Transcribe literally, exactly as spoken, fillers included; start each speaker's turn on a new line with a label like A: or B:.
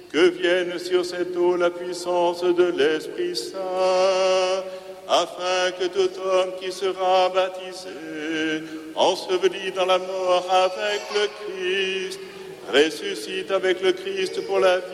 A: que vienne sur cette eau la puissance de l'Esprit Saint, afin que tout homme qui sera baptisé, enseveli dans la mort avec le Christ, ressuscite avec le Christ pour la vie